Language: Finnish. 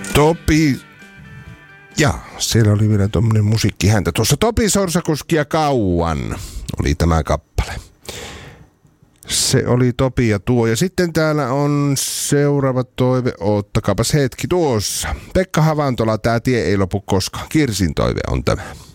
Topi. Ja siellä oli vielä tommonen musiikkihäntä. Tuossa Topi Sorsakoski kauan oli tämä kappale. Se oli Topi ja tuo. Ja sitten täällä on seuraava toive. Ottakaapas hetki tuossa. Pekka Havantola, tää tie ei lopu koskaan. Kirsin toive on tämä.